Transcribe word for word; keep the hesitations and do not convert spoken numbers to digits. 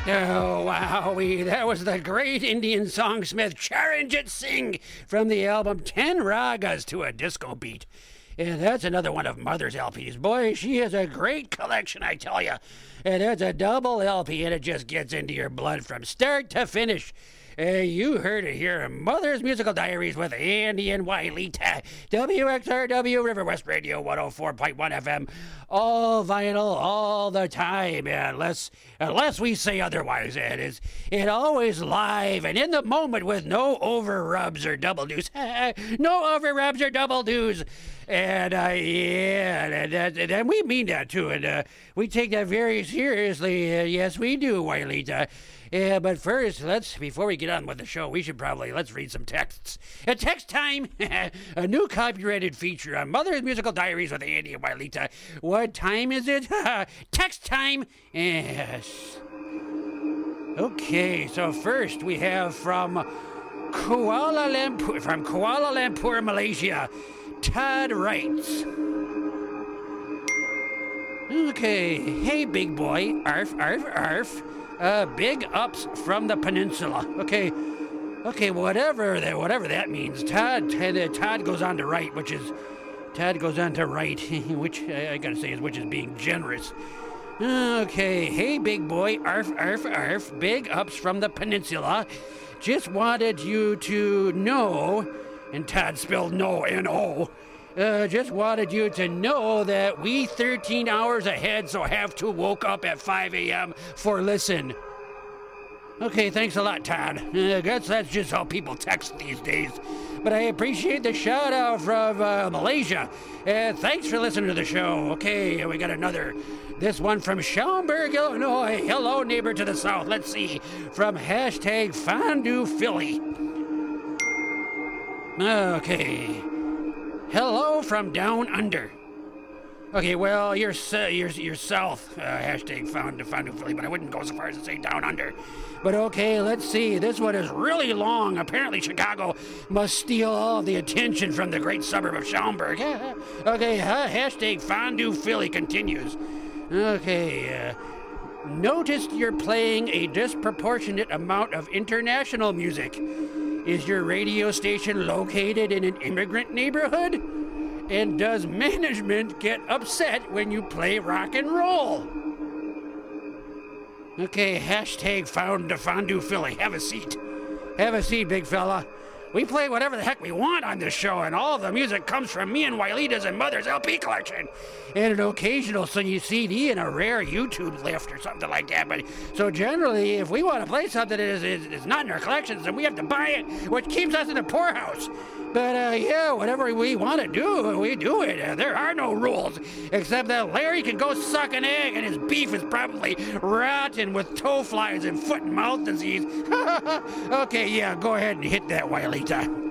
Oh, wowee, that was the great Indian songsmith Charanjit Singh from the album Ten Ragas to a Disco Beat. And that's another one of Mother's L Ps. Boy, she has a great collection, I tell you. And it's a double L P, and it just gets into your blood from start to finish. Uh, you heard it here, Mother's Musical Diaries with Andy and Wiley-ta. W X R W River West Radio one oh four point one F M. All vinyl, all the time, unless unless we say otherwise. It is it always live and in the moment with no over rubs or double do's. No over rubs or double do's. And uh, yeah, and, and, and we mean that too, and uh, we take that very seriously. Uh, yes, we do, Wiley-ta. Yeah, but first, let's, before we get on with the show, we should probably, let's read some texts. A text time, a new copyrighted feature on Mother's Musical Diaries with Andy and Wiley-ta. What time is it? Text time. Yes. Okay, so first we have from Kuala Lumpur, from Kuala Lumpur, Malaysia, Todd writes. Okay, hey big boy, arf, arf, arf. Uh, big ups from the peninsula. Okay, okay, whatever that whatever that means. Todd, uh, Todd goes on to write, which is Todd goes on to write, which I, I gotta say is which is being generous. Okay, hey big boy, arf, arf, arf. Big ups from the peninsula. Just wanted you to know, and Todd spelled no, N O. Uh, just wanted you to know that we thirteen hours ahead, so have to woke up at five a.m. for listen. Okay, thanks a lot, Todd. Uh, I guess that's just how people text these days. But I appreciate the shout out from uh, Malaysia. Uh, thanks for listening to the show. Okay, we got another. This one from Schaumburg, Illinois. Hello, neighbor to the south. Let's see. From hashtag Fondue Philly. Okay. Hello from down under. Okay, well, you're uh, you're, you're south, uh, hashtag found to Fondue Philly, but I wouldn't go so far as to say down under. But okay, let's see. This one is really long. Apparently, Chicago must steal all the attention from the great suburb of Schaumburg. Okay, uh, hashtag Fondue Philly continues. Okay, uh, noticed you're playing a disproportionate amount of international music. Is your radio station located in an immigrant neighborhood? And does management get upset when you play rock and roll? Okay, hashtag found to Fondue Philly. Have a seat. Have a seat, big fella. We play whatever the heck we want on this show, and all of the music comes from me and Wiley-ta's and Mother's L P collection. And an occasional C D and a rare YouTube lift or something like that. But so generally, if we want to play something that is, is, is not in our collections, then we have to buy it, which keeps us in the poorhouse. But uh, yeah, whatever we want to do, we do it. Uh, there are no rules, except that Larry can go suck an egg, and his beef is probably rotten with toe flies and foot and mouth disease. Okay, yeah, go ahead and hit that, Wiley-ta.